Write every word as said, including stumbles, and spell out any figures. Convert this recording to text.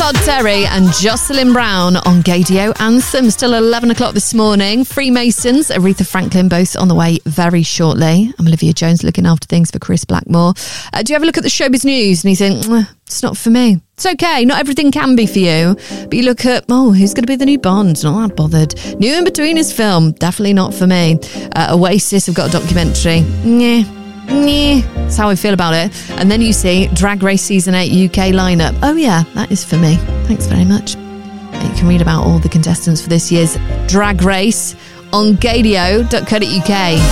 Todd Terry and Jocelyn Brown on Gaydio Anthem. Still eleven o'clock this morning. Freemasons, Aretha Franklin, both on the way very shortly. I'm Olivia Jones, looking after things for Chris Blackmore. Uh, do you ever look at the showbiz news and you think, it's not for me? It's okay, not everything can be for you. But you look at, oh, who's going to be the new Bond? Not that bothered. New In-Betweeners film, definitely not for me. Uh, Oasis have got a documentary. Nyeh. Nyeh. That's how I feel about it. And then you see Drag Race Season eight U K lineup. Oh yeah, that is for me. Thanks very much. You can read about all the contestants for this year's Drag Race on gaydio dot co dot uk.